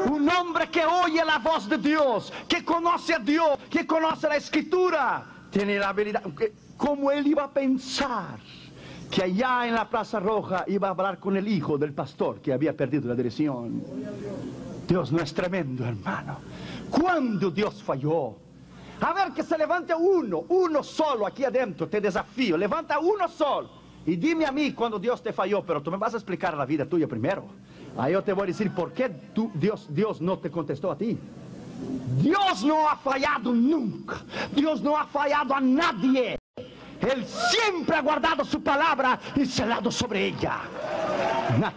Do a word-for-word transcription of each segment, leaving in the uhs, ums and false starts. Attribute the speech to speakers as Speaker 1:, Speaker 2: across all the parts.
Speaker 1: Un hombre que oye la voz de Dios, que conoce a Dios, que conoce la Escritura, tiene la habilidad. ¿Cómo él iba a pensar que allá en la Plaza Roja iba a hablar con el hijo del pastor que había perdido la dirección? Dios no es tremendo, hermano. ¿Cuándo Dios falló? A ver, que se levante uno, uno solo aquí adentro, te desafío, levanta uno solo y dime a mí cuando Dios te falló, pero tú me vas a explicar la vida tuya primero. Ahí yo te voy a decir por qué tú, Dios, Dios no te contestó a ti. Dios no ha fallado nunca. Dios no ha fallado a nadie. Él siempre ha guardado su palabra y celado sobre ella. Na-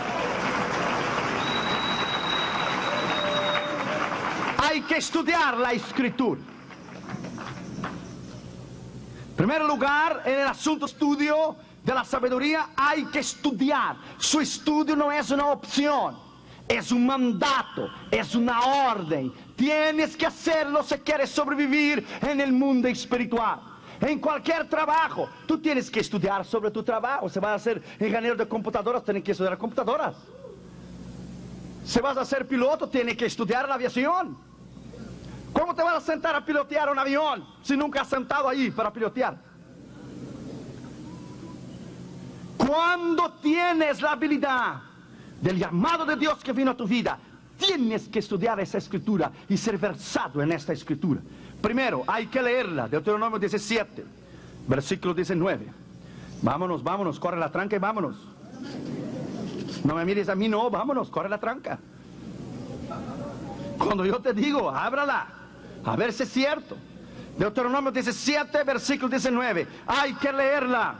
Speaker 1: Hay que estudiar la Escritura. En primer lugar, en el asunto estudio de la sabiduría, hay que estudiar. Su estudio no es una opción, es un mandato, es una orden. Tienes que hacerlo si quieres sobrevivir en el mundo espiritual. En cualquier trabajo, tú tienes que estudiar sobre tu trabajo. Si vas a ser ingeniero de computadoras, tienes que estudiar computadoras. Si vas a ser piloto, tienes que estudiar la aviación. ¿Cómo te vas a sentar a pilotear un avión si nunca has sentado ahí para pilotear? Cuando tienes la habilidad del llamado de Dios que vino a tu vida, tienes que estudiar esa Escritura y ser versado en esta Escritura. Primero, hay que leerla. Deuteronomio diecisiete, versículo diecinueve. Vámonos, vámonos, corre la tranca y vámonos. No me mires a mí, no, vámonos, corre la tranca. Cuando yo te digo, ábrala, a ver si es cierto. Deuteronomio diecisiete, versículo diecinueve. Hay que leerla.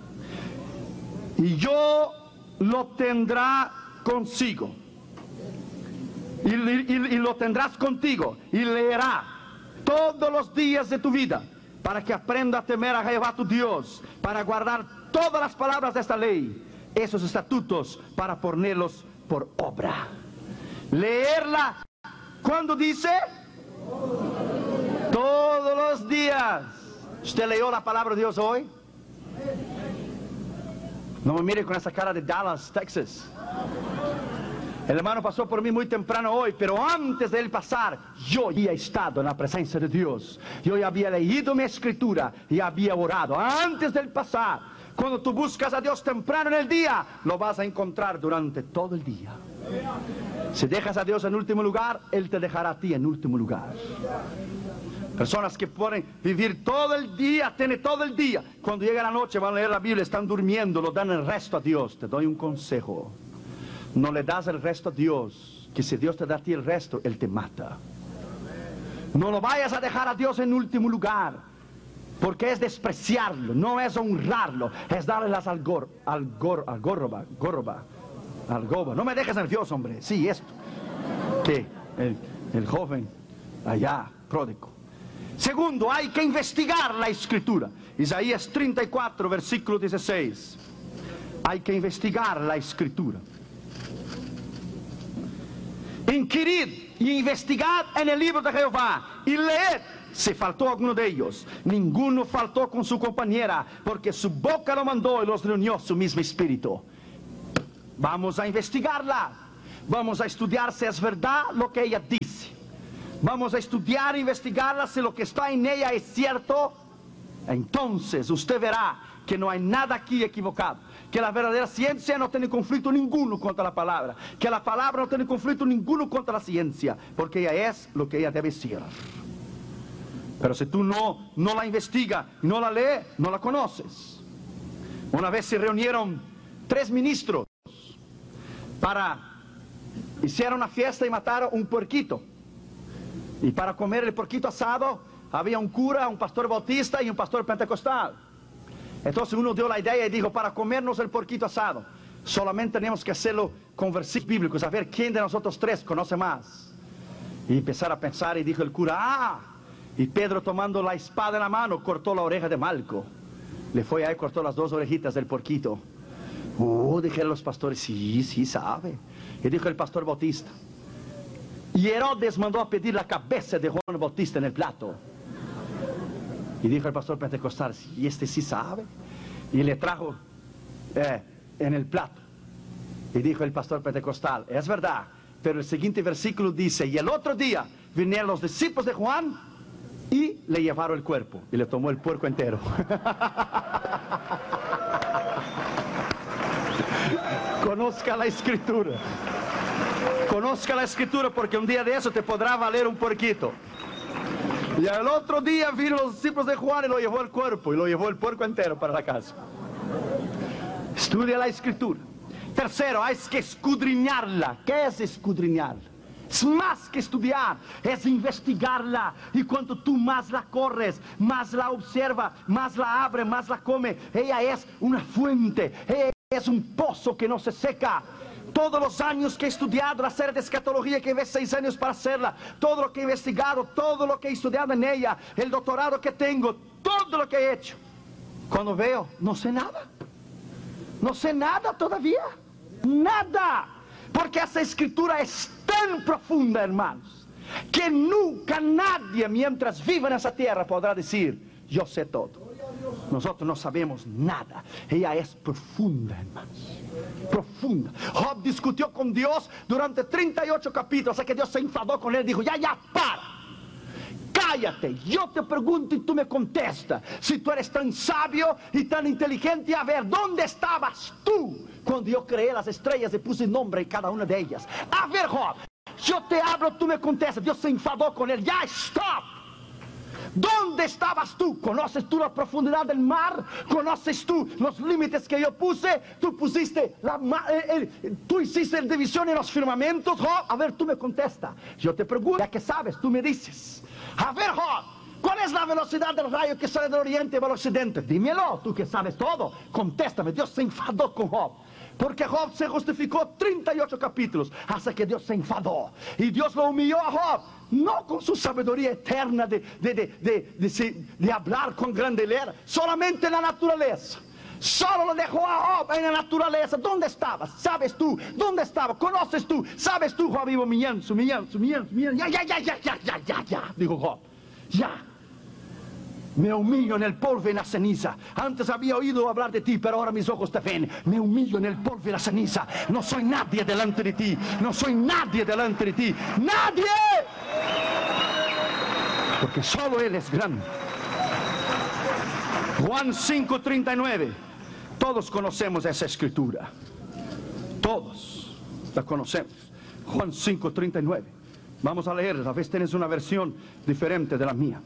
Speaker 1: Y yo lo tendrá consigo. Y, y, y lo tendrás contigo. Y leerá todos los días de tu vida, para que aprenda a temer a Jehová tu Dios, para guardar todas las palabras de esta ley, esos estatutos, para ponerlos por obra. Leerla, ¿cuándo dice? Todos los días. ¿Usted leyó la palabra de Dios hoy? No me mire con esa cara de Dallas, Texas. El hermano pasó por mí muy temprano hoy, pero antes de él pasar, yo había estado en la presencia de Dios. Yo ya había leído mi Escritura y había orado antes de él pasar. Cuando tú buscas a Dios temprano en el día, lo vas a encontrar durante todo el día. Si dejas a Dios en último lugar, Él te dejará a ti en último lugar. Personas que pueden vivir todo el día, tienen todo el día. Cuando llega la noche van a leer la Biblia, están durmiendo, lo dan el resto a Dios. Te doy un consejo. No le das el resto a Dios, que si Dios te da a ti el resto, Él te mata. No lo vayas a dejar a Dios en último lugar, porque es despreciarlo, no es honrarlo, es darle las algor, algor, algorba, gorba, algoba. No me dejes nervioso, hombre. Sí, esto. Que el, el joven allá, pródigo. Segundo, hay que investigar la Escritura. Isaías treinta y cuatro, versículo dieciséis. Hay que investigar la Escritura. Inquirid y investigad en el libro de Jehová y leed si faltó alguno de ellos. Ninguno faltó con su compañera, porque su boca lo mandó y los reunió su mismo espíritu. Vamos a investigarla. Vamos a estudiar si es verdad lo que ella dice. Vamos a estudiar e investigarla si lo que está en ella es cierto. Entonces usted verá que no hay nada aquí equivocado. Que la verdadera ciencia no tiene conflicto ninguno contra la palabra. Que la palabra no tiene conflicto ninguno contra la ciencia. Porque ella es lo que ella debe ser. Pero si tú no, no la investigas, no la lees, no la conoces. Una vez se reunieron tres ministros para hicieron una fiesta y mataron un puerquito. Y para comer el puerquito asado había un cura, un pastor bautista y un pastor pentecostal. Entonces uno dio la idea y dijo, para comernos el porquito asado, solamente tenemos que hacerlo con versículos bíblicos, a ver quién de nosotros tres conoce más. Y empezar a pensar y dijo el cura, ah, y Pedro tomando la espada en la mano, cortó la oreja de Malco. Le fue ahí y cortó las dos orejitas del porquito. Oh, dijeron los pastores, sí, sí sabe. Y dijo el pastor bautista, y Herodes mandó a pedir la cabeza de Juan Bautista en el plato. Y dijo el pastor pentecostal, y este sí sabe. Y le trajo eh, en el plato. Y dijo el pastor pentecostal, es verdad, Pero el siguiente versículo dice, y el otro día vinieron los discípulos de Juan y le llevaron el cuerpo. Y le tomó el puerco entero. Conozca la escritura. Conozca la escritura, porque un día de eso te podrá valer un puerquito. Y el otro día vino los discípulos de Juan y lo llevó el cuerpo, y lo llevó el puerco entero para la casa. Estudia la escritura. Tercero, hay que escudriñarla. ¿Qué es escudriñarla? Es más que estudiar, es investigarla. Y cuanto tú más la corres, más la observa, más la abre, más la come. Ella es una fuente, ella es un pozo que no se seca. Todos los años que he estudiado la serie de escatología, que llevé seis años para hacerla, todo lo que he investigado, todo lo que he estudiado en ella, el doctorado que tengo, todo lo que he hecho, cuando veo, no sé nada. No sé nada todavía. Nada. Porque esa escritura es tan profunda, hermanos, que nunca nadie mientras viva en esa tierra podrá decir, yo sé todo. Nosotros no sabemos nada. Ella es profunda, hermanos. Profunda. Job discutió con Dios durante treinta y ocho capítulos, hasta que Dios se enfadó con él. Dijo, ya, ya, para. Cállate, yo te pregunto y tú me contestas. Si tú eres tan sabio y tan inteligente, a ver, ¿dónde estabas tú cuando yo creé las estrellas y puse nombre en cada una de ellas? A ver, Job, yo te hablo, tú me contestas. Dios se enfadó con él. Ya, stop. ¿Dónde estabas tú? ¿Conoces tú la profundidad del mar? ¿Conoces tú los límites que yo puse? Tú pusiste la el, el, tú hiciste la división en los firmamentos, Job. A ver, tú me contestas. Yo te pregunto, ya que sabes, tú me dices. A ver, Job, ¿cuál es la velocidad del rayo que sale del oriente y del occidente? Dímelo, tú que sabes todo. Contéstame. Dios se enfadó con Job. Porque Job se justificó treinta y ocho capítulos hasta que Dios se enfadó. Y Dios lo humilló a Job, no con su sabiduría eterna de, de, de, de, de, de, de hablar con grandeza, solamente en la naturaleza. Solo lo dejó a Job en la naturaleza. ¿Dónde estabas? ¿Sabes tú? ¿Dónde estaba? ¿Conoces tú? ¿Sabes tú, Job? Vivo humillando, humillando, humillando, humillando. Ya, ya, ya, ya, ya, ya, ya, ya, dijo Job. Ya. Me humillo en el polvo y en la ceniza. Antes había oído hablar de ti, pero ahora mis ojos te ven. Me humillo en el polvo y la ceniza. No soy nadie delante de ti. No soy nadie delante de ti. ¡Nadie! Porque solo Él es grande. Juan cinco treinta y nueve. Todos conocemos esa escritura. Todos la conocemos. Juan cinco treinta y nueve. Vamos a leerla. A veces tienes una versión diferente de la mía.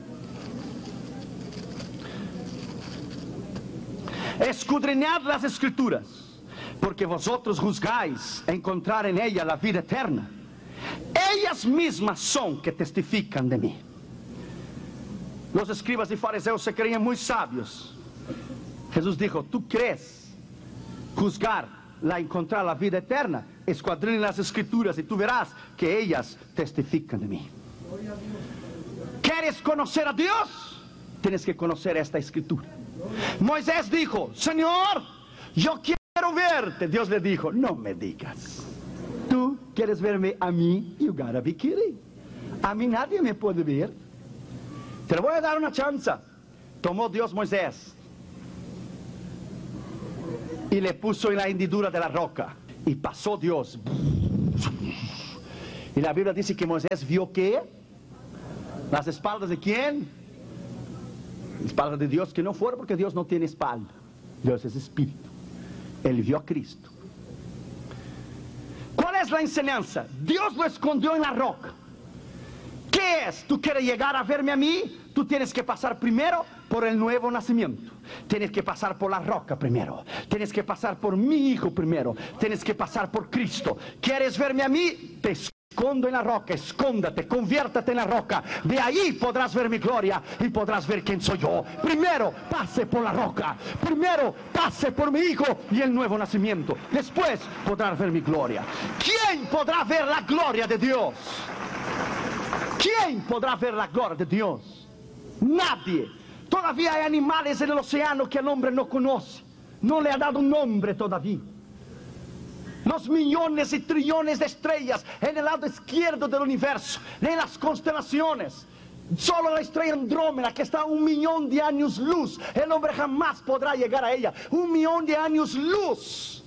Speaker 1: Escudriñad las escrituras, porque vosotros juzgáis encontrar en ella la vida eterna. Ellas mismas son que testifican de mí. Los escribas y fariseos se creían muy sabios. Jesús dijo, ¿tú crees juzgar la encontrar la vida eterna? Escudriña las escrituras y tú verás que ellas testifican de mí. ¿Quieres conocer a Dios? Tienes que conocer esta escritura. Moisés dijo, Señor, yo quiero verte. Dios le dijo, no me digas. Tú quieres verme a mí, you gotta be kidding. A mí nadie me puede ver. Te voy a dar una chance. Tomó Dios Moisés y le puso en la hendidura de la roca. Y pasó Dios. Y la Biblia dice que Moisés vio que las espaldas de quién? Espalda de Dios, que no fuera, porque Dios no tiene espalda. Dios es espíritu. Él vio a Cristo. ¿Cuál es la enseñanza? Dios lo escondió en la roca. ¿Qué es? ¿Tú quieres llegar a verme a mí? Tú tienes que pasar primero por el nuevo nacimiento. Tienes que pasar por la roca primero. Tienes que pasar por mi hijo primero. Tienes que pasar por Cristo. ¿Quieres verme a mí? Te escondo en la roca, escóndate, conviértate en la roca. De ahí podrás ver mi gloria y podrás ver quién soy yo. Primero pase por la roca. Primero pase por mi hijo y el nuevo nacimiento. Después podrás ver mi gloria. ¿Quién podrá ver la gloria de Dios? ¿Quién podrá ver la gloria de Dios? Nadie. Todavía hay animales en el océano que el hombre no conoce. No le ha dado un nombre todavía. Los millones y trillones de estrellas en el lado izquierdo del universo, en las constelaciones. Solo la estrella Andrómeda, que está a un millón de años luz, el hombre jamás podrá llegar a ella. Un millón de años luz.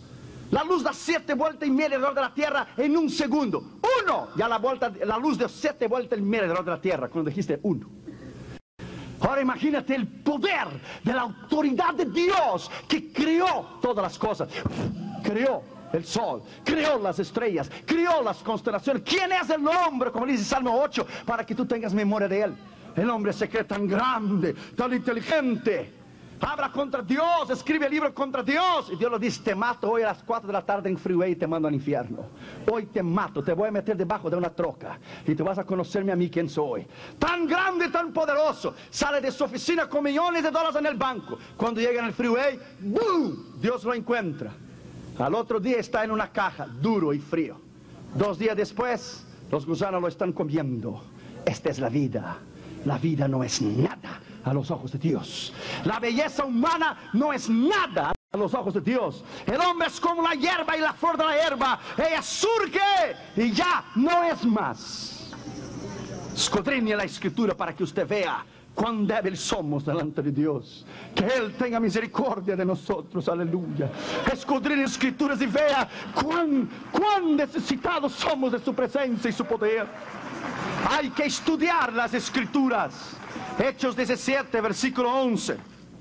Speaker 1: La luz da siete vueltas y media alrededor de la tierra en un segundo. Uno, ya la, vuelta, la luz de siete vueltas y media alrededor de la tierra, cuando dijiste uno. Ahora imagínate el poder de la autoridad de Dios que creó todas las cosas. Creó el sol, creó las estrellas, creó las constelaciones. ¿Quién es el hombre, como dice Salmo ocho, para que tú tengas memoria de él? El hombre se cree tan grande, tan inteligente. Habla contra Dios, escribe el libro contra Dios. Y Dios lo dice, te mato hoy a las cuatro de la tarde en freeway y te mando al infierno. Hoy te mato, te voy a meter debajo de una troca. Y te vas a conocerme a mí quién soy. Tan grande, tan poderoso. Sale de su oficina con millones de dólares en el banco. Cuando llega en el freeway, ¡boom! Dios lo encuentra. Al otro día está en una caja, duro y frío. Dos días después, los gusanos lo están comiendo. Esta es la vida. La vida no es nada a los ojos de Dios. La belleza humana no es nada a los ojos de Dios. El hombre es como la hierba y la flor de la hierba. Ella surge y ya no es más. Escudriñe la escritura para que usted vea cuán débil somos delante de Dios. Que Él tenga misericordia de nosotros, aleluya. Escudriñe las escrituras y vea cuán, cuán necesitados somos de su presencia y su poder. Hay que estudiar las escrituras. Hechos diecisiete, versículo once.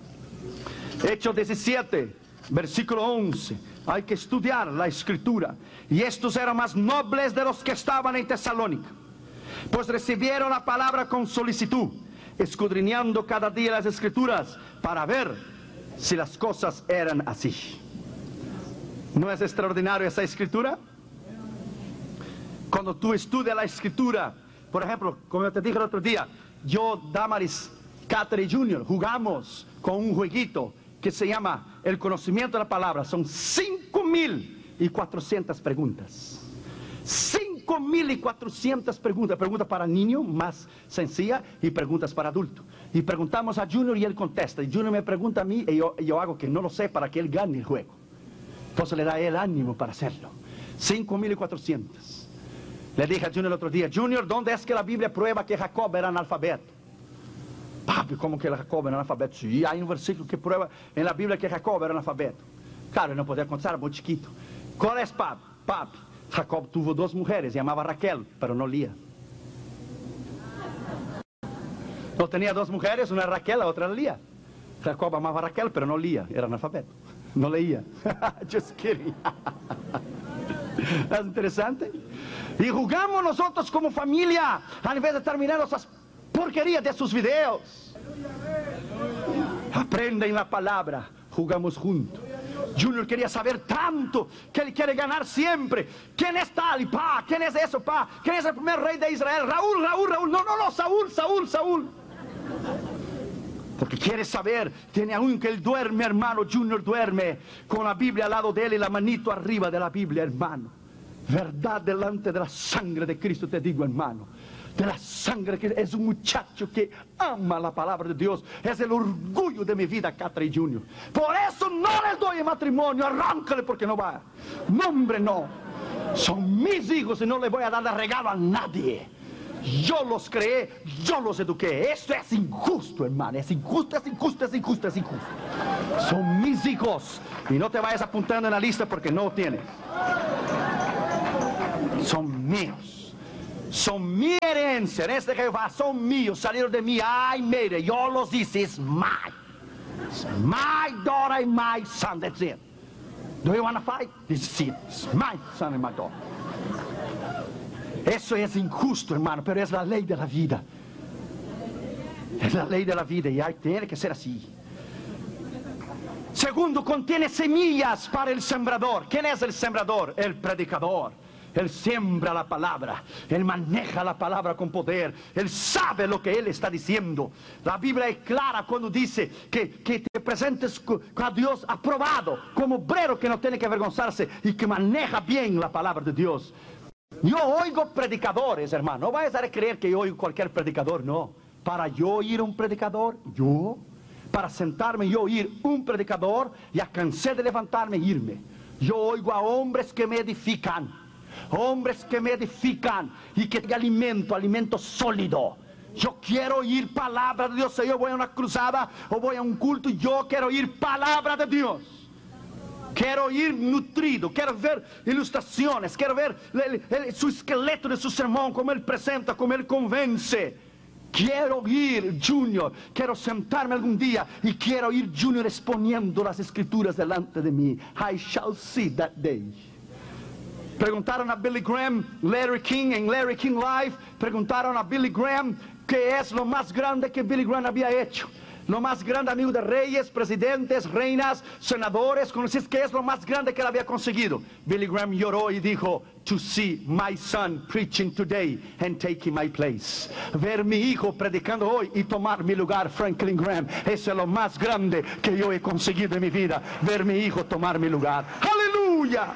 Speaker 1: Hechos diecisiete, versículo once. Hay que estudiar la escritura. Y estos eran más nobles de los que estaban en Tesalónica, pues recibieron la palabra con solicitud, escudriñando cada día las escrituras para ver si las cosas eran así. ¿No es extraordinario esa escritura? Cuando tú estudias la escritura, por ejemplo, como yo te dije el otro día, yo, Damaris, Catherine Junior, jugamos con un jueguito que se llama el conocimiento de la palabra. Son cinco mil y cuatrocientas preguntas. cinco mil y cuatrocientas preguntas. Preguntas para niño, más sencilla, y preguntas para adulto. Y preguntamos a Junior y él contesta. Y Junior me pregunta a mí y yo, y yo hago que no lo sé para que él gane el juego. Entonces le da el ánimo para hacerlo. cinco mil y cuatrocientas. Le dije a Junior el otro día, Junior, ¿dónde es que la Biblia prueba que Jacob era analfabeto? Papi, ¿cómo que Jacob era analfabeto? Sí, hay un versículo que prueba en la Biblia que Jacob era analfabeto. Claro, él no podía contestar, era muy chiquito. ¿Cuál es, papi? Papi, Jacob tuvo dos mujeres, llamaba Raquel, pero no leía. No tenía dos mujeres, una era Raquel, la otra era Lía. Jacob amaba a Raquel, pero no leía, era analfabeto. No leía. Just kidding. ¿Es interesante? Y jugamos nosotros como familia, a vez de estar mirando esas porquerías de sus videos. Aprenden la palabra, jugamos juntos. Junior quería saber tanto que él quiere ganar siempre. ¿Quién es tal? Y pa, ¿quién es eso, pa? ¿Quién es el primer rey de Israel? Raúl, Raúl, Raúl. No, no, no, Saúl, Saúl, Saúl. Porque quiere saber, tiene aún que él duerme, hermano. Junior duerme con la Biblia al lado de él y la manito arriba de la Biblia, hermano. Verdad delante de la sangre de Cristo, te digo, hermano. De la sangre, que es un muchacho que ama la palabra de Dios. Es el orgullo de mi vida, Catherine Junior Por eso no les doy el matrimonio. Arráncale porque no va. No, hombre, no. Son mis hijos y no les voy a dar de regalo a nadie. Yo los creé, yo los eduqué. Esto es injusto, hermano. Es injusto, es injusto, es injusto, es injusto. Son mis hijos. Y no te vayas apuntando en la lista porque no tienes. Son míos. Son mi herencia. En este que va, son míos. Salieron de mí. I made it. Yo los hice. It's mine. It's my daughter and my son. That's it. Do you want to fight? This is it. It's my son and my daughter. Eso es injusto, hermano, pero es la ley de la vida. Es la ley de la vida y hay, tiene que ser así. Segundo, contiene semillas para el sembrador. ¿Quién es el sembrador? El predicador. Él siembra la palabra, él maneja la palabra con poder, él sabe lo que él está diciendo. La Biblia es clara cuando dice que, que te presentes a Dios aprobado, como obrero que no tiene que avergonzarse y que maneja bien la palabra de Dios. Yo oigo predicadores, hermano, no vayas a creer que yo oigo cualquier predicador, no. Para yo oír un predicador, yo, para sentarme y oír un predicador, ya cansé de levantarme e irme. Yo oigo a hombres que me edifican. Hombres que me edifican y que te alimento, alimento sólido. Yo quiero oír palabra de Dios. Si yo voy a una cruzada o voy a un culto, yo quiero oír palabra de Dios. Quiero ir nutrido, quiero ver ilustraciones, quiero ver el, el, su esqueleto de su sermón, cómo él presenta, cómo él convence. Quiero ir, Junior, quiero sentarme algún día y quiero ir, Junior, exponiendo las escrituras delante de mí. I shall see that day. Preguntaron a Billy Graham, Larry King, en Larry King Live, preguntaron a Billy Graham qué es lo más grande que Billy Graham había hecho. Lo más grande, amigo, de reyes, presidentes, reinas, senadores, conocidos, ¿qué es lo más grande que él había conseguido? Billy Graham lloró y dijo, to see my son preaching today and taking my place. Ver mi hijo predicando hoy y tomar mi lugar, Franklin Graham. Eso es lo más grande que yo he conseguido en mi vida. Ver mi hijo tomar mi lugar. ¡Aleluya!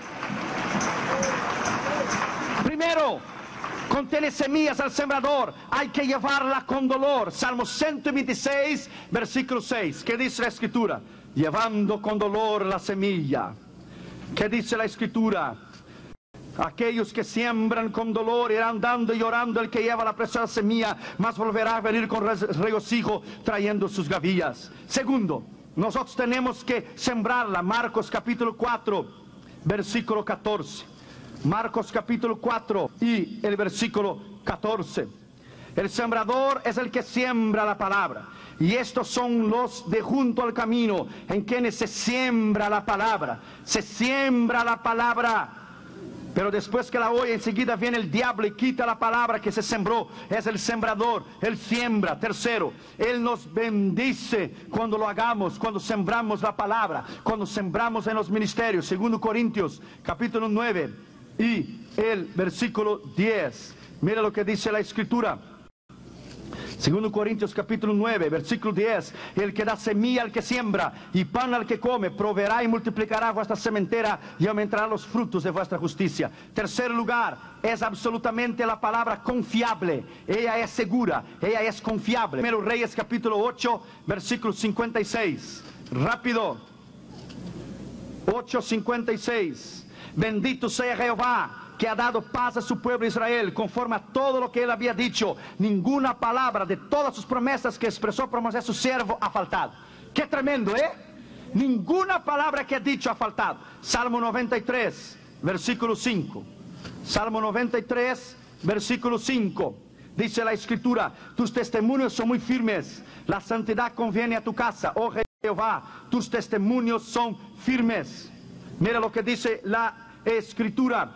Speaker 1: Primero, contiene semillas al sembrador, hay que llevarla con dolor. Salmo ciento veintiséis, versículo seis. ¿Qué dice la escritura? Llevando con dolor la semilla. ¿Qué dice la escritura? Aquellos que siembran con dolor irán dando y llorando el que lleva la preciosa semilla, mas volverá a venir con regocijo trayendo sus gavillas. Segundo, nosotros tenemos que sembrarla. Marcos capítulo cuatro, versículo catorce. Marcos capítulo cuatro y el versículo catorce. El sembrador es el que siembra la palabra. Y estos son los de junto al camino, en quienes se siembra la palabra. Se siembra la palabra. Pero después que la oye, enseguida viene el diablo y quita la palabra que se sembró. Es el sembrador, él siembra. Tercero, él nos bendice cuando lo hagamos, cuando sembramos la palabra, cuando sembramos en los ministerios. Segundo Corintios capítulo nueve y el versículo diez. Mira lo que dice la escritura. Segundo Corintios capítulo nueve, versículo diez. El que da semilla al que siembra y pan al que come, proveerá y multiplicará vuestra sementera y aumentará los frutos de vuestra justicia. Tercer lugar, es absolutamente la palabra confiable. Ella es segura, ella es confiable. Primero Reyes capítulo ocho, versículo cincuenta y seis. Rápido. ocho, cincuenta y seis. Bendito sea Jehová, que ha dado paz a su pueblo Israel, conforme a todo lo que él había dicho. Ninguna palabra de todas sus promesas que expresó por Moisés su siervo ha faltado. Qué tremendo, ¿eh? Ninguna palabra que ha dicho ha faltado. Salmo noventa y tres, versículo cinco. Salmo noventa y tres, versículo cinco. Dice la escritura, tus testimonios son muy firmes, la santidad conviene a tu casa, oh Jehová, tus testimonios son firmes. Mira lo que dice la escritura,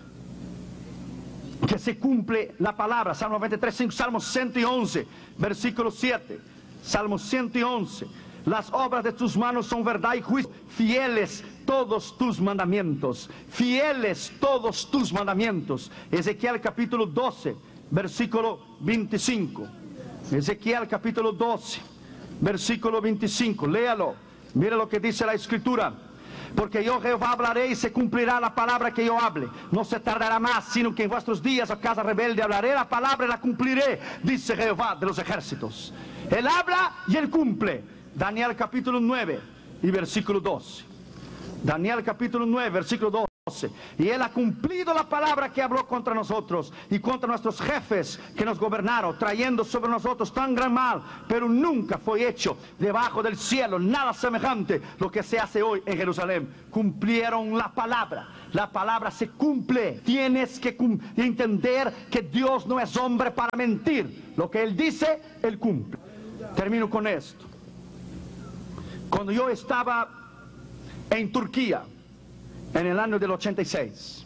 Speaker 1: que se cumple la palabra. Salmo noventa y tres, cinco, Salmo ciento once, versículo siete. Salmo ciento once. Las obras de tus manos son verdad y juicio. Fieles todos tus mandamientos. Fieles todos tus mandamientos. Ezequiel capítulo doce, versículo veinticinco. Ezequiel capítulo doce, versículo veinticinco. Léalo. Mira lo que dice la escritura. Porque yo Jehová hablaré y se cumplirá la palabra que yo hable. No se tardará más, sino que en vuestros días, a casa rebelde, hablaré la palabra y la cumpliré, dice Jehová de los ejércitos. Él habla y él cumple. Daniel capítulo nueve y versículo doce. Daniel capítulo nueve, versículo doce. Y él ha cumplido la palabra que habló contra nosotros y contra nuestros jefes que nos gobernaron, trayendo sobre nosotros tan gran mal, pero nunca fue hecho debajo del cielo nada semejante lo que se hace hoy en Jerusalén. Cumplieron la palabra. La palabra se cumple. Tienes que entender que Dios no es hombre para mentir. Lo que él dice, él cumple. Termino con esto. Cuando yo estaba en Turquía en el año del ochenta y seis,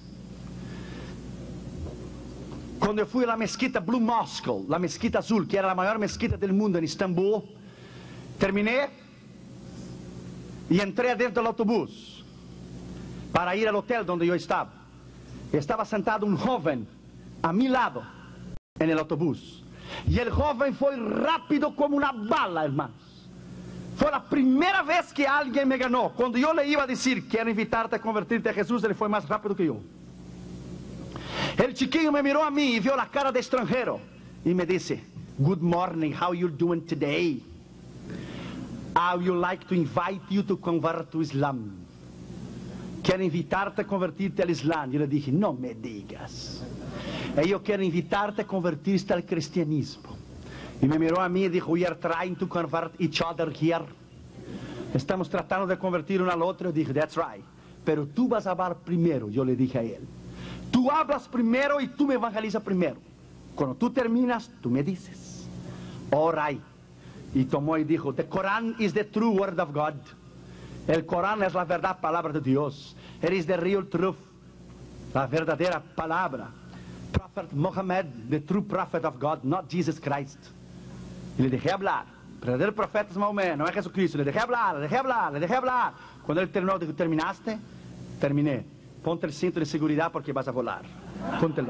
Speaker 1: cuando fui a la mezquita Blue Mosque, la mezquita azul, que era la mayor mezquita del mundo en Estambul, terminé y entré dentro del autobús para ir al hotel donde yo estaba. Estaba sentado un joven a mi lado en el autobús, y el joven fue rápido como una bala, hermanos. Fue la primera vez que alguien me ganó. Cuando yo le iba a decir, quiero invitarte a convertirte a Jesús, él fue más rápido que yo. El chiquillo me miró a mí y vio la cara de extranjero y me dice, good morning, how you doing today? I would like to invite you to convert to Islam. Quiero invitarte a convertirte al Islam. Yo le dije, no me digas. Y yo quiero invitarte a convertirte al cristianismo. Y me miró a mí y dijo, we are trying to convert each other here. Estamos tratando de convertir uno al otro. Y dije, that's right. pero tú vas a hablar primero, yo le dije a él. Tú hablas primero y tú me evangelizas primero. Cuando tú terminas, tú me dices. All right. Y tomó y dijo, the Quran is the true word of God. El Corán es la verdad, palabra de Dios. It is the real truth. La verdadera palabra. Prophet Muhammad, the true prophet of God, not Jesus Christ. Y le dejé hablar. El verdadero profeta es Mahomet, no es Jesucristo. Le dejé hablar, le dejé hablar, le dejé hablar. Cuando él terminó, dijo, ¿terminaste? Terminé. Ponte el cinto de seguridad porque vas a volar. Póntelo.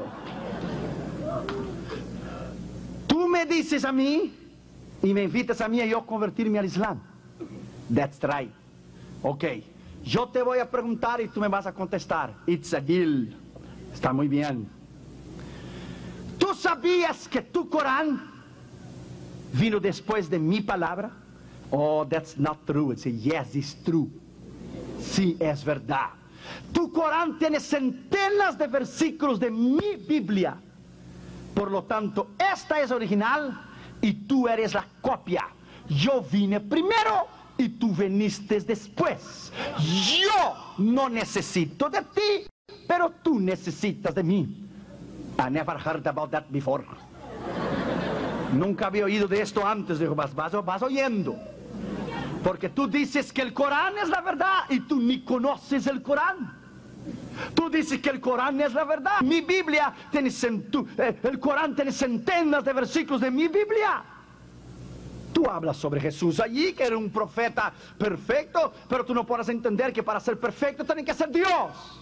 Speaker 1: Tú me dices a mí y me invitas a mí a yo convertirme al Islam. That's right. Ok. Yo te voy a preguntar y tú me vas a contestar. It's a deal. Está muy bien. ¿Tú sabías que tu Corán vino después de mi palabra? Oh, that's not true. It's a yes, it's true. Sí, es verdad. Tu Corán tiene centenas de versículos de mi Biblia. Por lo tanto, esta es original y tú eres la copia. Yo vine primero y tú viniste después. Yo no necesito de ti, pero tú necesitas de mí. I never heard about that before. Nunca había oído de esto antes. Dijo, vas, vas, vas oyendo. Porque tú dices que el Corán es la verdad y tú ni conoces el Corán. Tú dices que el Corán es la verdad. Mi Biblia tiene centu, eh, el Corán tiene centenas de versículos de mi Biblia. Tú hablas sobre Jesús allí, que era un profeta perfecto, pero tú no puedes entender que para ser perfecto tiene que ser Dios.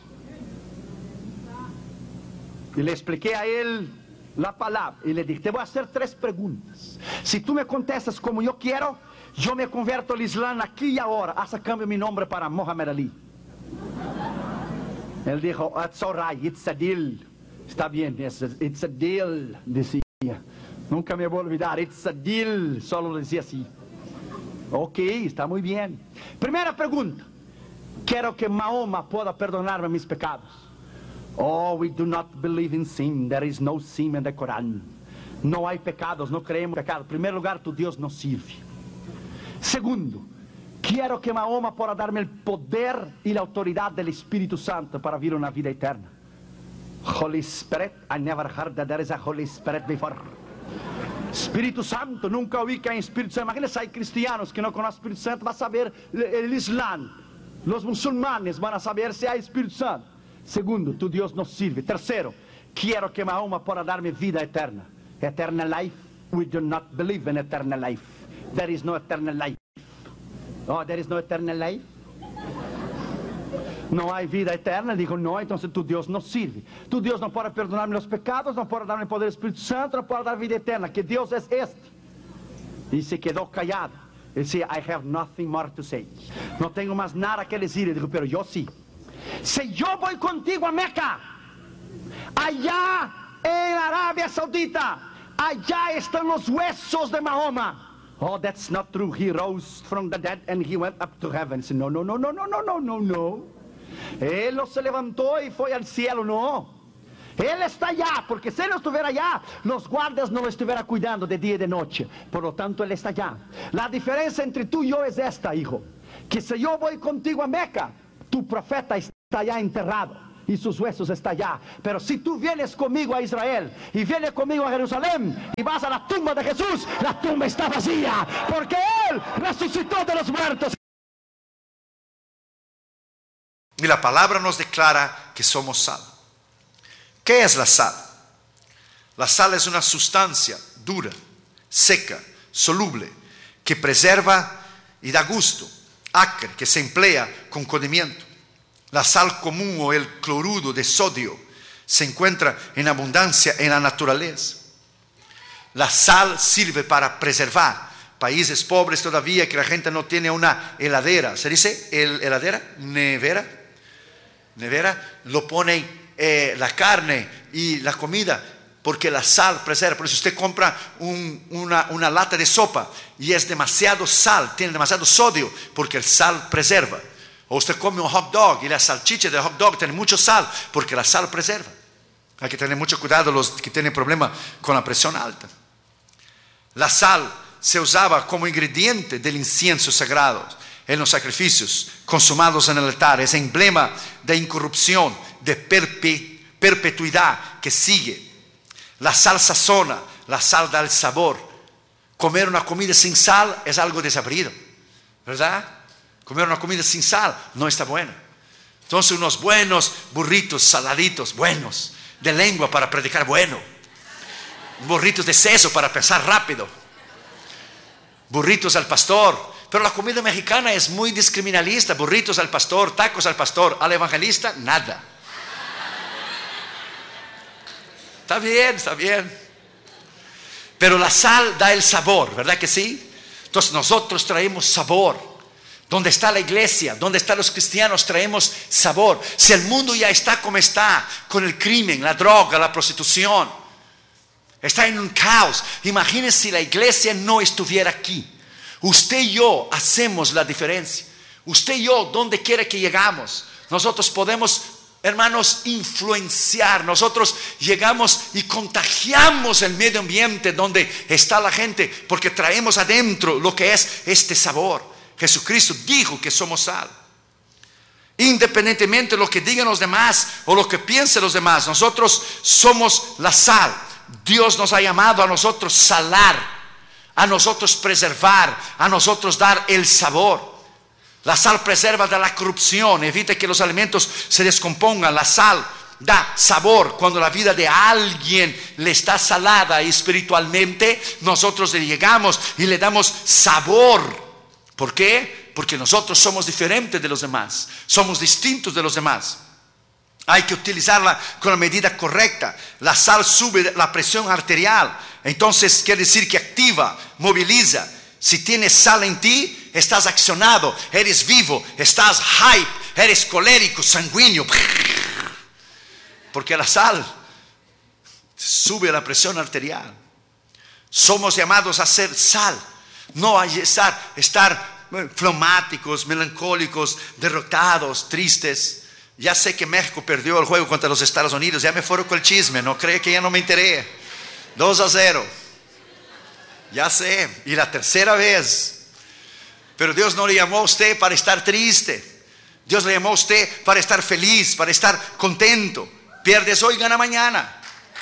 Speaker 1: Y le expliqué a él la palabra y le dije, te voy a hacer tres preguntas. Si tú me contestas como yo quiero, yo me convierto al Islam aquí y ahora. Haz a cambio mi nombre para Muhammad Ali. Él dijo, it's all right, it's a deal. Está bien, it's a, it's a deal, decía. Nunca me voy a olvidar, it's a deal. Solo decía así. Ok, está muy bien. Primera pregunta. Quiero que Mahoma pueda perdonarme mis pecados. Oh, we do not believe in sin. There is no sin in the Quran. No hay pecados, no creemos en pecados. En primer lugar, tu Dios nos sirve. Segundo, quiero que Mahoma pueda darme el poder y la autoridad del Espíritu Santo para vivir una vida eterna. Holy Spirit, I never heard that there is a Holy Spirit before. Espíritu Santo, nunca oí que hay Espíritu Santo. Imagínense, hay cristianos que no conocen Espíritu Santo, van a saber el Islam. Los musulmanes van a saber si hay Espíritu Santo. Segundo, tu Dios nos sirve. Tercero, quiero que Mahoma pueda darme vida eterna. Eternal life, we do not believe in eternal life. There is no eternal life. Oh, there is no eternal life. No hay vida eterna. Dijo, no, entonces tu Dios nos sirve. Tu Dios no puede perdonarme los pecados, no puede darme el poder del Espíritu Santo, no puede dar vida eterna. ¿Qué Dios es este? Y se quedó callado. Él decía, I have nothing more to say. No tengo más nada que decir. Y dijo, pero yo sí. Si yo voy contigo a Meca, allá en Arabia Saudita, allá están los huesos de Mahoma. Oh, that's not true. He rose from the dead and he went up to heaven. Said, no, no, no, no, no, no, no, no, no. Él no se levantó y fue al cielo, no. Él está allá, porque si él no estuviera allá, los guardias no lo estuvieran cuidando de día y de noche. Por lo tanto, él está allá. La diferencia entre tú y yo es esta, hijo. Que si yo voy contigo a Meca, tu profeta está allá enterrado y sus huesos están allá. Pero si tú vienes conmigo a Israel y vienes conmigo a Jerusalén y vas a la tumba de Jesús, la tumba está vacía, porque él resucitó de los muertos.
Speaker 2: Y la palabra nos declara que somos sal. ¿Qué es la sal? La sal es una sustancia dura, seca, soluble, que preserva y da gusto, acre, que se emplea con condimento. La sal común o el cloruro de sodio se encuentra en abundancia en la naturaleza. La sal sirve para preservar países pobres todavía que la gente no tiene una heladera. ¿Se dice el, heladera? ¿Nevera? Nevera. Lo pone eh, la carne y la comida porque la sal preserva. Por eso usted compra un, una, una lata de sopa y es demasiado sal, tiene demasiado sodio porque el sal preserva. O usted come un hot dog y la salchicha del hot dog tiene mucho sal porque la sal preserva. Hay que tener mucho cuidado los que tienen problemas con la presión alta. La sal se usaba como ingrediente del incienso sagrado. en los sacrificios consumados en el altar. Es emblema de incorrupción, de perpe- perpetuidad que sigue. La sal sazona, la sal da el sabor. Comer una comida sin sal es algo desabrido, ¿verdad? Comer una comida sin sal no está bueno. Entonces unos buenos burritos saladitos, buenos, de lengua para predicar bueno. Burritos de seso para pensar rápido. Burritos al pastor. Pero la comida mexicana es muy discriminalista. Burritos al pastor, tacos al pastor, al evangelista, nada. Está bien, está bien. Pero la sal da el sabor, ¿verdad que sí? Entonces nosotros traemos sabor. Donde está la iglesia, donde están los cristianos, traemos sabor. Si el mundo ya está como está, con el crimen, la droga, la prostitución, está en un caos. Imagínense si la iglesia no estuviera aquí. Usted y yo hacemos la diferencia. Usted y yo, donde quiera que llegamos, nosotros podemos, hermanos, influenciar. Nosotros llegamos y contagiamos el medio ambiente donde está la gente, porque traemos adentro lo que es este sabor. Jesucristo dijo que somos sal. Independientemente de lo que digan los demás o lo que piensen los demás, nosotros somos la sal. Dios nos ha llamado a nosotros salar, a nosotros preservar, a nosotros dar el sabor. La sal preserva de la corrupción, evita que los alimentos se descompongan. La sal da sabor. Cuando la vida de alguien le está salada espiritualmente, nosotros le llegamos y le damos sabor. ¿Por qué? Porque nosotros somos diferentes de los demás, somos distintos de los demás. Hay que utilizarla con la medida correcta. La sal sube la presión arterial, entonces quiere decir que activa, moviliza. Si tienes sal en ti, estás accionado, eres vivo, estás hype, eres colérico, sanguíneo. Porque la sal sube la presión arterial. Somos llamados a ser sal. No hay estar, estar fleumáticos, melancólicos, derrotados, tristes. Ya sé que México perdió el juego contra los Estados Unidos. Ya me fueron con el chisme. No cree que ya no me enteré. dos a cero. Ya sé. Y la tercera vez. Pero Dios no le llamó a usted para estar triste. Dios le llamó a usted para estar feliz, para estar contento. Pierdes hoy, gana mañana.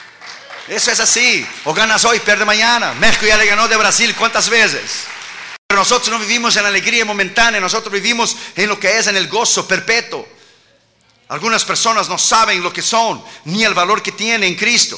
Speaker 2: Eso es así. O ganas hoy, pierde mañana. México ya le ganó de Brasil ¿cuántas veces? Pero nosotros no vivimos en la alegría momentánea. Nosotros vivimos en lo que es en el gozo perpetuo. Algunas personas no saben lo que son, ni el valor que tienen en Cristo.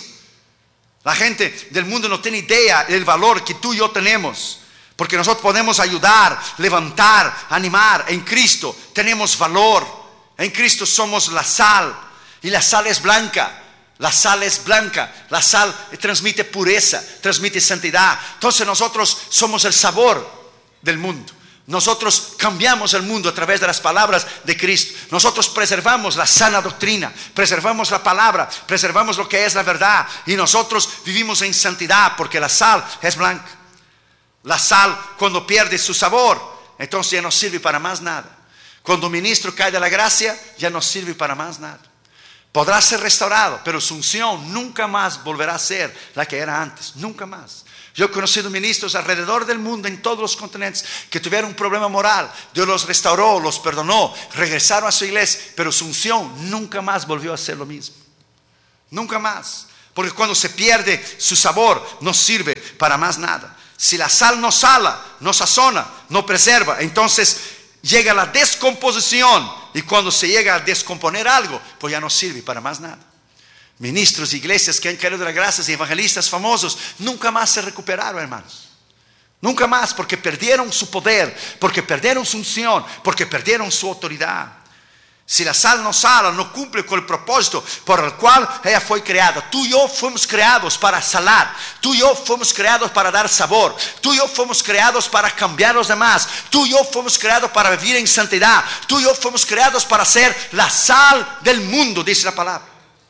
Speaker 2: La gente del mundo no tiene idea del valor que tú y yo tenemos. Porque nosotros podemos ayudar, levantar, animar. En Cristo tenemos valor. En Cristo somos la sal. Y la sal es blanca. La sal es blanca, la sal transmite pureza, transmite santidad. Entonces nosotros somos el sabor del mundo. Nosotros cambiamos el mundo a través de las palabras de Cristo. Nosotros preservamos la sana doctrina, preservamos la palabra, preservamos lo que es la verdad. Y nosotros vivimos en santidad porque la sal es blanca. La sal, cuando pierde su sabor, entonces ya no sirve para más nada. Cuando un ministro cae de la gracia, ya no sirve para más nada. Podrá ser restaurado, pero su unción nunca más volverá a ser la que era antes. Nunca más. Yo he conocido ministros alrededor del mundo, en todos los continentes, que tuvieron un problema moral. Dios los restauró, los perdonó, regresaron a su iglesia, pero su unción nunca más volvió a ser lo mismo. Nunca más. Porque cuando se pierde su sabor, no sirve para más nada. Si la sal no sala, no sazona, no preserva, entonces llega la descomposición. Y cuando se llega a descomponer algo, pues ya no sirve para más nada. Ministros, iglesias que han caído de las gracias y evangelistas famosos nunca más se recuperaron, hermanos. Nunca más, porque perdieron su poder, porque perdieron su unción, porque perdieron su autoridad. Si la sal no sala, no cumple con el propósito por el cual ella fue creada. Tú y yo fuimos creados para salar. Tú y yo fuimos creados para dar sabor. Tú y yo fuimos creados para cambiar a los demás. Tú y yo fuimos creados para vivir en santidad. Tú y yo fuimos creados para ser la sal del mundo, dice la palabra.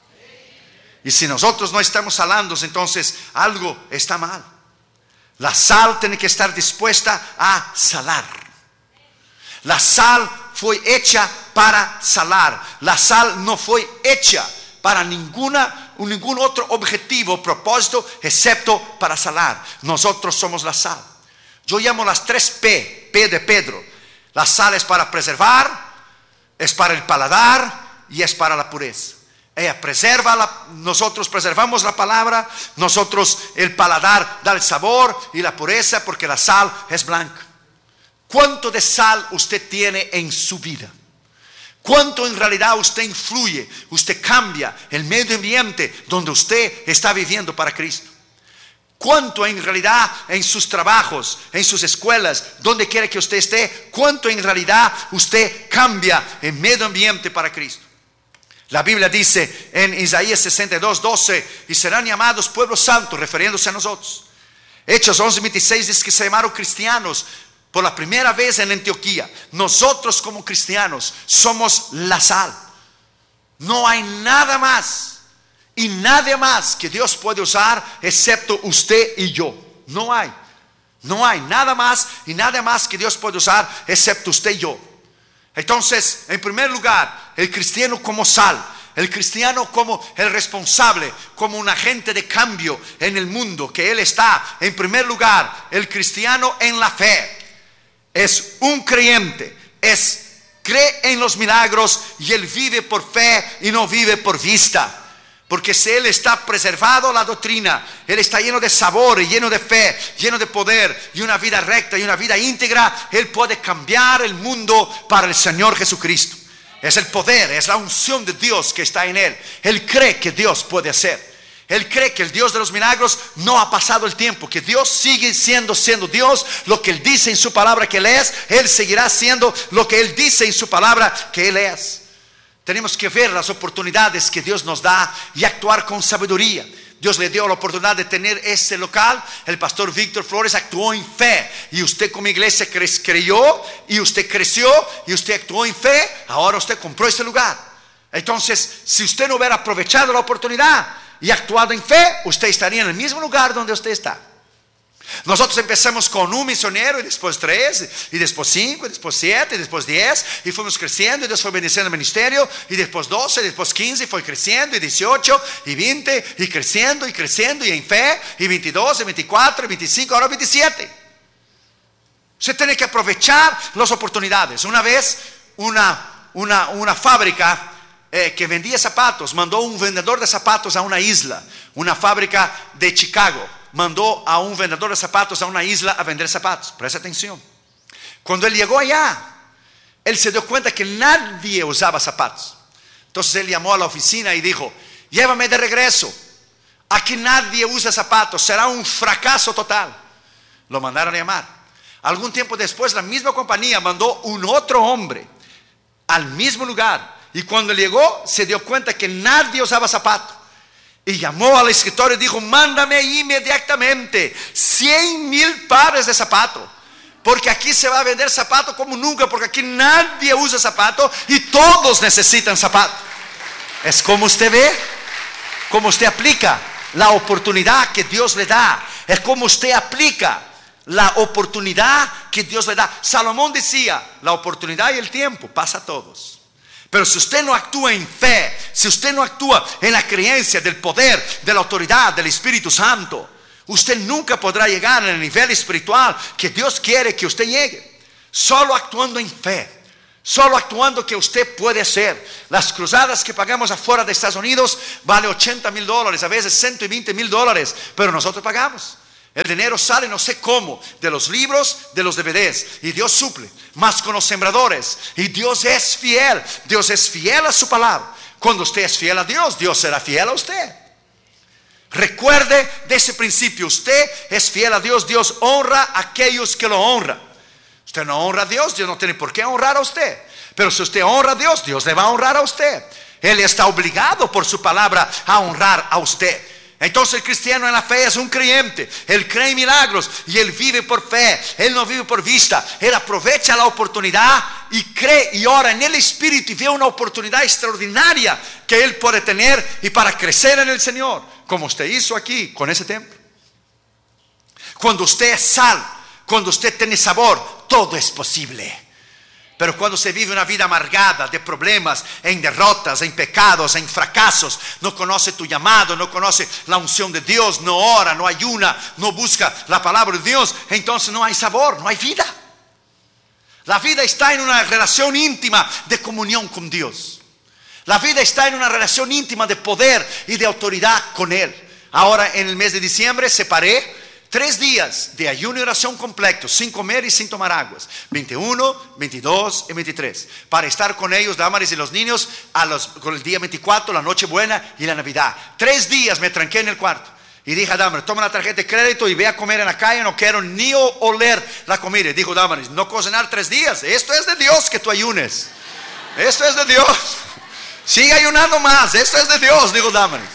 Speaker 2: Y si nosotros no estamos salando, entonces algo está mal. La sal tiene que estar dispuesta a salar. La sal fue hecha para salar. La sal no fue hecha para ninguna, ningún otro objetivo o propósito excepto para salar. Nosotros somos la sal. Yo llamo las tres P, P de Pedro. La sal es para preservar, es para el paladar y es para la pureza. Ella preserva, la, nosotros preservamos la palabra, nosotros el paladar da el sabor y la pureza porque la sal es blanca. ¿Cuánto de sal usted tiene en su vida? ¿Cuánto en realidad usted influye, usted cambia el medio ambiente donde usted está viviendo para Cristo? ¿Cuánto en realidad en sus trabajos, en sus escuelas, donde quiera que usted esté, cuánto en realidad usted cambia el medio ambiente para Cristo? La Biblia dice en Isaías sesenta y dos, doce, y serán llamados pueblo santo, refiriéndose a nosotros. Hechos once, veintiséis dice que se llamaron cristianos por la primera vez en Antioquía. Nosotros como cristianos somos la sal. No hay nada más y nadie más que Dios puede usar excepto usted y yo. No hay, no hay nada más y nada más que Dios puede usar excepto usted y yo. Entonces, en primer lugar, el cristiano como sal, el cristiano como el responsable, como un agente de cambio en el mundo, que él está, en primer lugar, el cristiano en la fe, es un creyente, es, cree en los milagros y él vive por fe y no vive por vista. Porque si él está preservado la doctrina, él está lleno de sabor, lleno de fe, lleno de poder y una vida recta y una vida íntegra, él puede cambiar el mundo para el Señor Jesucristo. Es el poder, es la unción de Dios que está en él. Él cree que Dios puede hacer. Él cree que el Dios de los milagros no ha pasado el tiempo, que Dios sigue siendo, siendo Dios. Lo que Él dice en su palabra que Él es, Él seguirá siendo lo que Él dice en su palabra que Él es. Tenemos que ver las oportunidades que Dios nos da y actuar con sabiduría. Dios le dio la oportunidad de tener este local. El pastor Víctor Flores actuó en fe. Y usted como iglesia cre- creyó. Y usted creció. Y usted actuó en fe. Ahora usted compró este lugar. Entonces, si usted no hubiera aprovechado la oportunidad y actuado en fe, usted estaría en el mismo lugar donde usted está. Nosotros empezamos con un misionero y después tres y después cinco y después siete y después diez y fuimos creciendo y Dios fue bendiciendo el ministerio y después doce y después quince y fue creciendo y dieciocho y veinte y creciendo y creciendo y en fe y veintidós y veinticuatro y veinticinco, ahora veintisiete. Usted tiene que aprovechar las oportunidades. Una vez una, una, una fábrica eh, que vendía zapatos mandó un vendedor de zapatos a una isla, una fábrica de Chicago. Mandó a un vendedor de zapatos a una isla a vender zapatos. Presta atención. Cuando él llegó allá, él se dio cuenta que nadie usaba zapatos. Entonces él llamó a la oficina y dijo: llévame de regreso. Aquí nadie usa zapatos. Será un fracaso total. Lo mandaron a llamar. Algún tiempo después, la misma compañía mandó un otro hombre al mismo lugar. Y cuando llegó, se dio cuenta que nadie usaba zapatos. Y llamó al escritorio y dijo: mándame inmediatamente cien mil pares de zapatos, porque aquí se va a vender zapatos como nunca, porque aquí nadie usa zapatos y todos necesitan zapatos. Es como usted ve, como usted aplica la oportunidad que Dios le da. Es como usted aplica la oportunidad que Dios le da. Salomón decía: la oportunidad y el tiempo pasa a todos. Pero si usted no actúa en fe, si usted no actúa en la creencia del poder, de la autoridad del Espíritu Santo, usted nunca podrá llegar al nivel espiritual que Dios quiere que usted llegue. Solo actuando en fe, solo actuando que usted puede hacer. Las cruzadas que pagamos afuera de Estados Unidos vale ochenta mil dólares, a veces ciento veinte mil dólares, pero nosotros pagamos. El dinero sale no sé cómo, de los libros, de los D V Ds, y Dios suple, más con los sembradores, y Dios es fiel, Dios es fiel a su palabra. Cuando usted es fiel a Dios, Dios será fiel a usted. Recuerde de ese principio: usted es fiel a Dios, Dios honra a aquellos que lo honran. Usted no honra a Dios, Dios no tiene por qué honrar a usted. Pero si usted honra a Dios, Dios le va a honrar a usted. Él está obligado por su palabra a honrar a usted. Entonces el cristiano en la fe es un creyente. Él cree en milagros y él vive por fe. Él no vive por vista. Él aprovecha la oportunidad y cree y ora en el Espíritu y ve una oportunidad extraordinaria que él puede tener y para crecer en el Señor, como usted hizo aquí con ese templo. Cuando usted es sal, cuando usted tiene sabor, todo es posible. Pero cuando se vive una vida amargada de problemas, en derrotas, en pecados, en fracasos, no conoce tu llamado, no conoce la unción de Dios, no ora, no ayuna, no busca la palabra de Dios, entonces no hay sabor, no hay vida. La vida está en una relación íntima de comunión con Dios. La vida está en una relación íntima de poder y de autoridad con Él. Ahora en el mes de diciembre separé tres días de ayuno y oración completo, sin comer y sin tomar aguas, veintiuno, veintidós y veintitrés, para estar con ellos, Damaris y los niños, a los, con el día veinticuatro, la Nochebuena y la Navidad. Tres días me tranqué en el cuarto y dije a Damaris, toma la tarjeta de crédito y ve a comer en la calle, no quiero ni oler la comida. Y dijo Damaris, no cocinar tres días, esto es de Dios que tú ayunes, esto es de Dios, sigue ayunando más, esto es de Dios, dijo Damaris.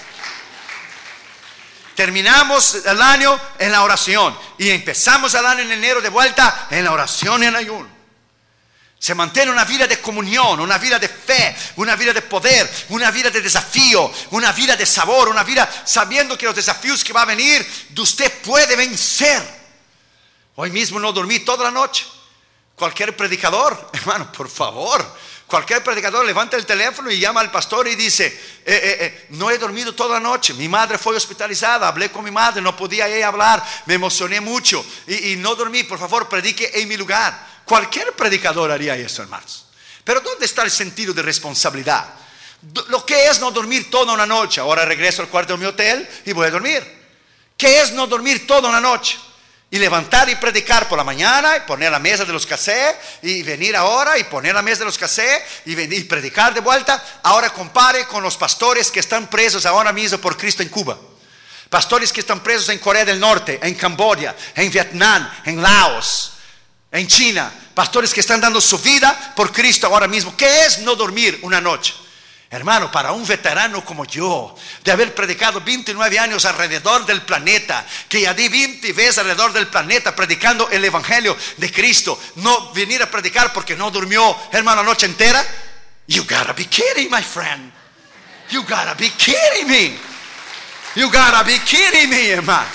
Speaker 2: Terminamos el año en la oración y empezamos el año en enero de vuelta en la oración y en ayuno. Se mantiene una vida de comunión, una vida de fe, una vida de poder, una vida de desafío, una vida de sabor, una vida sabiendo que los desafíos que va a venir, usted puede vencer. Hoy mismo no dormí toda la noche. Cualquier predicador, hermano, por favor, cualquier predicador levanta el teléfono y llama al pastor y dice, eh, eh, eh, no he dormido toda la noche, mi madre fue hospitalizada, hablé con mi madre, no podía ella hablar, me emocioné mucho y, y no dormí, por favor predique en mi lugar. Cualquier predicador haría eso, hermanos. Pero ¿dónde está el sentido de responsabilidad? Lo que es no dormir toda una noche. Ahora regreso al cuarto de mi hotel y voy a dormir. ¿Qué es no dormir toda una noche? Y levantar y predicar por la mañana y poner la mesa de los casés y venir ahora y poner la mesa de los casés y venir y predicar de vuelta. Ahora compare con los pastores que están presos ahora mismo por Cristo en Cuba. Pastores que están presos en Corea del Norte, en Camboya, en Vietnam, en Laos, en China. Pastores que están dando su vida por Cristo ahora mismo. ¿Qué es no dormir una noche? Hermano, para un veterano como yo, de haber predicado veintinueve años alrededor del planeta, que ya di veinte veces alrededor del planeta predicando el evangelio de Cristo, no venir a predicar porque no durmió, hermano, la noche entera. You gotta be kidding, my friend. You gotta be kidding me. You gotta be kidding me, hermanos.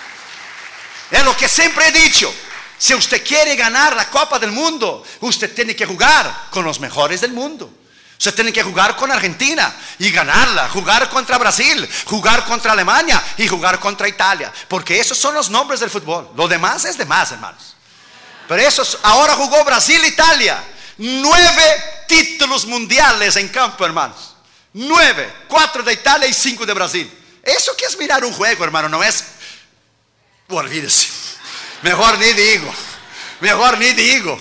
Speaker 2: Es lo que siempre he dicho. Si usted quiere ganar la Copa del Mundo, usted tiene que jugar con los mejores del mundo. Usted tiene que jugar con Argentina y ganarla, jugar contra Brasil, jugar contra Alemania y jugar contra Italia, porque esos son los nombres del fútbol. Lo demás es demás, hermanos. Pero esos, ahora jugó Brasil-Italia, nueve títulos mundiales en campo, hermanos. Nueve, cuatro de Italia y cinco de Brasil. Eso que es mirar un juego, hermano, no es... Olvídese, mejor ni digo, mejor ni digo.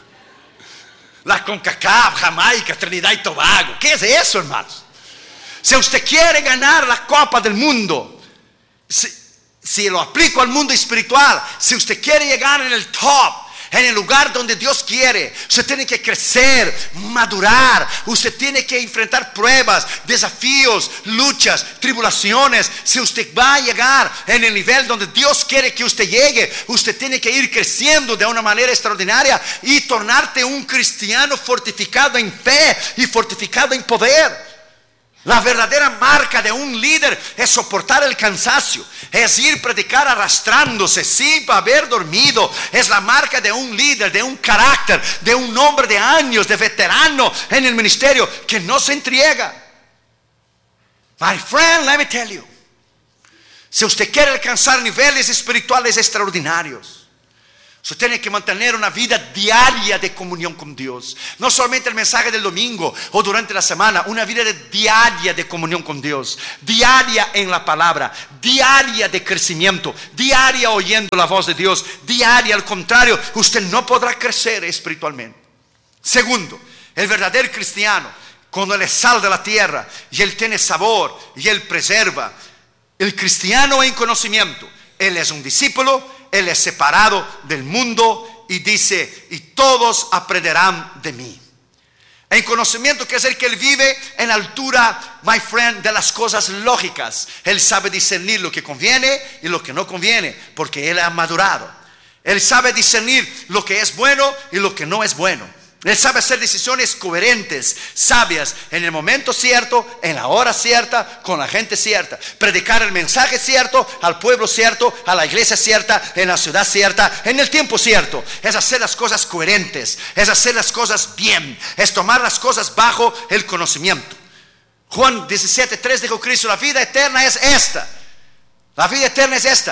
Speaker 2: La CONCACAF, Jamaica, Trinidad y Tobago. ¿Qué es eso, hermanos? Si usted quiere ganar la Copa del Mundo, si, si lo aplico al mundo espiritual, si usted quiere llegar en el top, en el lugar donde Dios quiere, usted tiene que crecer, madurar, usted tiene que enfrentar pruebas, desafíos, luchas, tribulaciones. Si usted va a llegar en el nivel donde Dios quiere que usted llegue, usted tiene que ir creciendo de una manera extraordinaria y tornarte un cristiano fortificado en fe y fortificado en poder. La verdadera marca de un líder es soportar el cansancio, es ir a predicar arrastrándose sin haber dormido. Es la marca de un líder, de un carácter, de un hombre de años, de veterano en el ministerio que no se entrega. My friend, let me tell you, si usted quiere alcanzar niveles espirituales extraordinarios, usted tiene que mantener una vida diaria de comunión con Dios. No solamente el mensaje del domingo o durante la semana, una vida de diaria de comunión con Dios. Diaria en la palabra, diaria de crecimiento, diaria oyendo la voz de Dios, diaria. Al contrario, usted no podrá crecer espiritualmente. Segundo, el verdadero cristiano, cuando Él es sal de la tierra y Él tiene sabor y Él preserva. El cristiano en conocimiento, Él es un discípulo, Él es separado del mundo y dice, y todos aprenderán de mí. En conocimiento quiere decir que Él vive en la altura, my friend, de las cosas lógicas. Él sabe discernir lo que conviene y lo que no conviene, porque Él ha madurado. Él sabe discernir lo que es bueno y lo que no es bueno. Él sabe hacer decisiones coherentes, sabias, en el momento cierto, en la hora cierta, con la gente cierta. Predicar el mensaje cierto, al pueblo cierto, a la iglesia cierta, en la ciudad cierta, en el tiempo cierto. Es hacer las cosas coherentes, es hacer las cosas bien, es tomar las cosas bajo el conocimiento. Juan diecisiete tres dijo Cristo, la vida eterna es esta. La vida eterna es esta,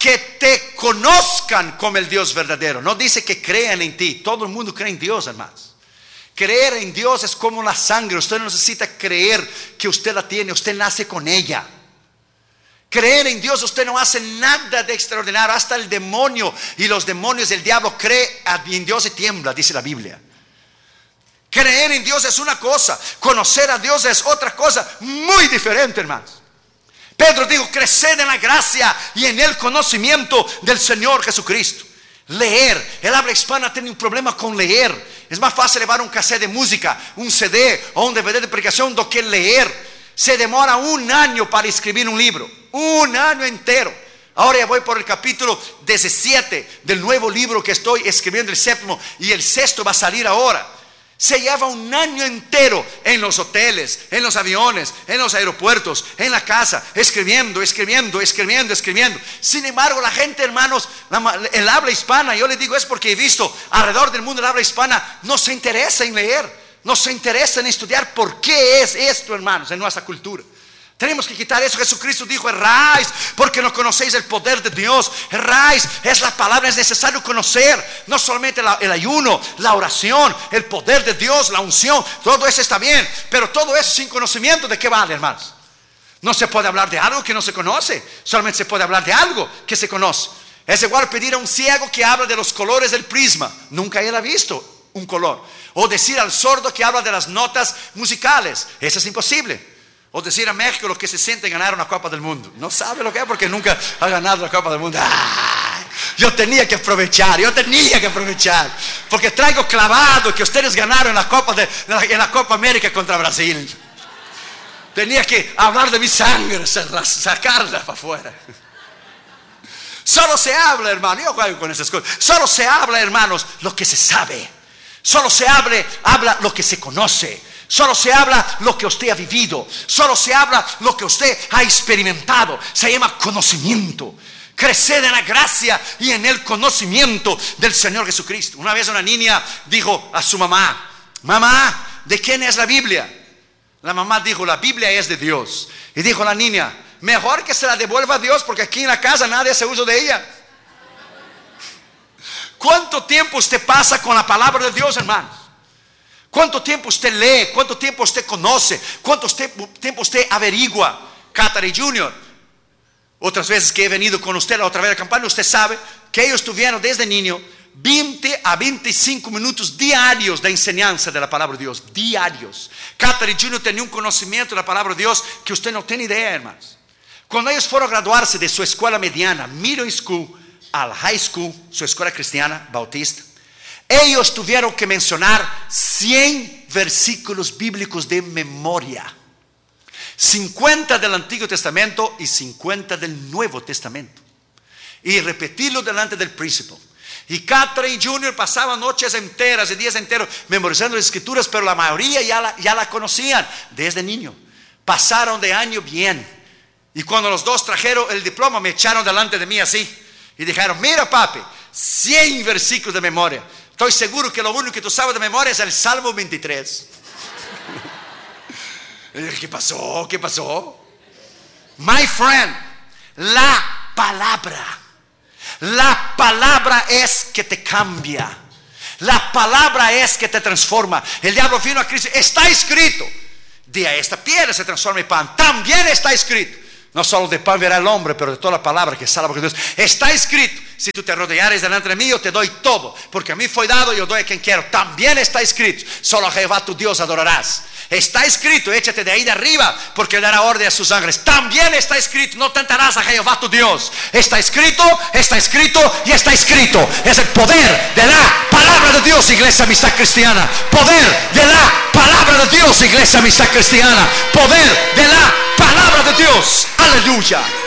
Speaker 2: que te conozcan como el Dios verdadero. No dice que crean en ti. Todo el mundo cree en Dios, hermanos. Creer en Dios es como la sangre. Usted no necesita creer que usted la tiene, usted nace con ella. Creer en Dios, usted no hace nada de extraordinario. Hasta el demonio y los demonios del diablo creen en Dios y tiembla, dice la Biblia. Creer en Dios es una cosa, conocer a Dios es otra cosa muy diferente, hermanos. Pedro dijo: creced en la gracia y en el conocimiento del Señor Jesucristo. Leer. El habla hispana tiene un problema con leer. Es más fácil llevar un cassette de música, un C D o un D V D de predicación do que leer. Se demora un año para escribir un libro, un año entero. Ahora ya voy por el capítulo diecisiete del nuevo libro que estoy escribiendo, el séptimo, y el sexto va a salir ahora. Se lleva un año entero en los hoteles, en los aviones, en los aeropuertos, en la casa, escribiendo, escribiendo, escribiendo, escribiendo. Sin embargo, la gente, hermanos, la, el habla hispana, yo les digo es porque he visto alrededor del mundo el habla hispana, no se interesa en leer, no se interesa en estudiar por qué es esto, hermanos, en nuestra cultura. Tenemos que quitar eso. Jesucristo dijo: erráis porque no conocéis el poder de Dios. Erráis, es la palabra, es necesario conocer. No solamente la, el ayuno, la oración, el poder de Dios, la unción. Todo eso está bien, pero todo eso sin conocimiento, ¿de qué vale, hermanos? No se puede hablar de algo que no se conoce. Solamente se puede hablar de algo que se conoce. Es igual pedir a un ciego que habla de los colores del prisma. Nunca él ha visto un color. O decir al sordo que habla de las notas musicales. Eso es imposible. O decir a México lo que se siente ganar una Copa del Mundo. No sabe lo que es porque nunca ha ganado la Copa del Mundo. ¡Ay! Yo tenía que aprovechar, yo tenía que aprovechar. Porque traigo clavado que ustedes ganaron en la Copa, de, en la Copa América contra Brasil. Tenía que hablar de mi sangre, sacarla para afuera. Solo se habla, hermano, yo juego con esas cosas. Solo se habla, hermanos, lo que se sabe. Solo se habla, habla lo que se conoce. Solo se habla lo que usted ha vivido. Solo se habla lo que usted ha experimentado. Se llama conocimiento. Crecer en la gracia y en el conocimiento del Señor Jesucristo. Una vez una niña dijo a su mamá: mamá, ¿de quién es la Biblia? La mamá dijo: la Biblia es de Dios. Y dijo la niña: mejor que se la devuelva a Dios, porque aquí en la casa nadie hace uso de ella. ¿Cuánto tiempo usted pasa con la palabra de Dios, hermanos? ¿Cuánto tiempo usted lee? ¿Cuánto tiempo usted conoce? ¿Cuánto tiempo usted averigua? Catari Junior, otras veces que he venido con usted la otra vez a la campaña, usted sabe que ellos tuvieron desde niño veinte a veinticinco minutos diarios de enseñanza de la palabra de Dios. Diarios. Catari Junior tenía un conocimiento de la palabra de Dios que usted no tiene idea, hermanos. Cuando ellos fueron a graduarse de su escuela mediana, middle school, al high school, su escuela cristiana, bautista, ellos tuvieron que mencionar cien versículos bíblicos de memoria. cincuenta del Antiguo Testamento y cincuenta del Nuevo Testamento. Y repetirlo delante del príncipe. Y Catherine Junior pasaba noches enteras y días enteros memorizando las escrituras, pero la mayoría ya la, ya la conocían desde niño. Pasaron de año bien. Y cuando los dos trajeron el diploma, me echaron delante de mí así. Y dijeron: mira, papi, cien versículos de memoria. Estoy seguro que lo único que tú sabes de memoria es el Salmo veintitrés. ¿Qué pasó? ¿Qué pasó? My friend, la palabra. La palabra es que te cambia. La palabra es que te transforma. El diablo vino a Cristo. Está escrito: de a esta piedra se transforma en pan. También está escrito: no solo de pan verá el hombre, pero de toda la palabra que sale de Dios. Está escrito: si tú te rodeares delante de mí, yo te doy todo, porque a mí fue dado y yo doy a quien quiero. También está escrito: solo a Jehová tu Dios adorarás. Está escrito: échate de ahí de arriba, porque dará orden a sus ángeles. También está escrito: no tentarás a Jehová tu Dios. Está escrito, está escrito y está escrito. Es el poder de la palabra de Dios, iglesia Amistad Cristiana. Poder de la palabra de Dios, iglesia Amistad Cristiana. Poder de la palabra de Dios. Aleluya.